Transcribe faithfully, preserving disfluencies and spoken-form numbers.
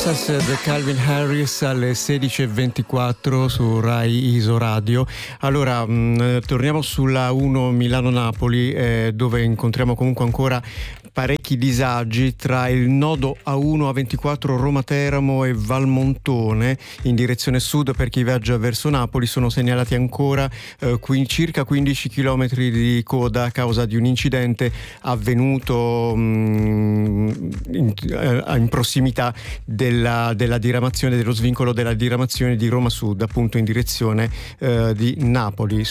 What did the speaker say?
Texas di Calvin Harris alle sedici e ventiquattro su Rai Iso Radio. Allora, mh, torniamo sulla uno Milano-Napoli, eh, dove incontriamo comunque ancora parecchi disagi tra il nodo A uno A ventiquattro Roma-Teramo e Valmontone in direzione sud. Per chi viaggia verso Napoli sono segnalati ancora eh, qui, circa quindici chilometri di coda a causa di un incidente avvenuto mh, in, eh, in prossimità della, della diramazione, dello svincolo della diramazione di Roma Sud, appunto in direzione eh, di Napoli.